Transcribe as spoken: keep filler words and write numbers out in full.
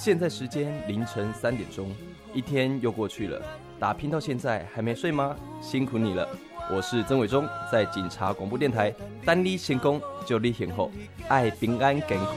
现在时间凌晨三点钟，一天又过去了，打拼到现在还没睡吗？辛苦你了。我是曾伟忠，在警察广播电台，单你成功就你幸福，爱平安健康。